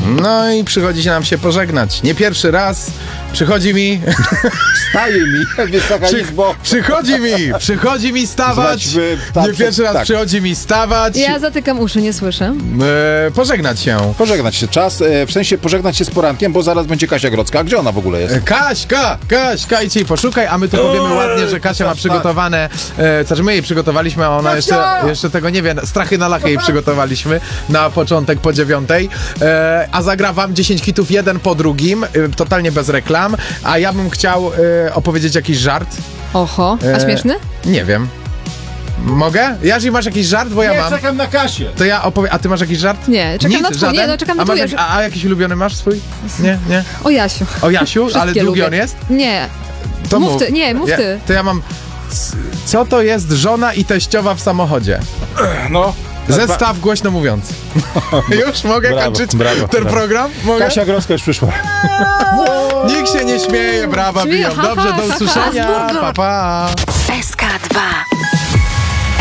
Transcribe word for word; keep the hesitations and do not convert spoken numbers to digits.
No i przychodzi się nam się pożegnać. Nie pierwszy raz przychodzi mi... Staje mi, Wysoka Przy, Izbo. przychodzi mi, przychodzi mi stawać. Znać, by- tak, nie pierwszy raz tak. przychodzi mi stawać. Ja zatykam uszy, nie słyszę. E, pożegnać się. Pożegnać się czas, e, w sensie pożegnać się z porankiem, bo zaraz będzie Kasia Grodzka. A gdzie ona w ogóle jest? E, Kaśka, Kaśka, idź jej poszukaj, a my tu powiemy ładnie, że Kasia ma przygotowane, e, znaczy my jej przygotowaliśmy, a ona jeszcze, jeszcze tego nie wie, strachy na lachę jej przygotowaliśmy na początek po dziewiątej, e, a zagra wam dziesięć hitów jeden po drugim, e, totalnie bez reklam, a ja bym chciał e, opowiedzieć jakiś żart. Oho, a E, śmieszny? Nie wiem. Mogę? Jarzy, masz jakiś żart? Bo ja Nie, mam. czekam na Kasię. To ja opowiem. A ty masz jakiś żart? Nie, czekam Nic? na twój. Żaden? Nie, no czekam na a, masz twój. jakiś, a, a jakiś ulubiony masz swój? Nie, nie. O Jasiu. O Jasiu? Ale Wszystkie długi lubię. on jest? Nie. To Mów mów. ty, nie, mów ja, ty. To ja mam... c- Co to jest żona i teściowa w samochodzie? No. Zestaw głośno mówiąc. Już mogę Brawo, kończyć brawo, ten brawo. program? Mogę? Kasia Grodzka już przyszła. Nikt się nie śmieje, brawa Śmieje, biją. ha, Dobrze, ha, do ha, ha, usłyszenia. z burger. Pa, pa. S K dwa.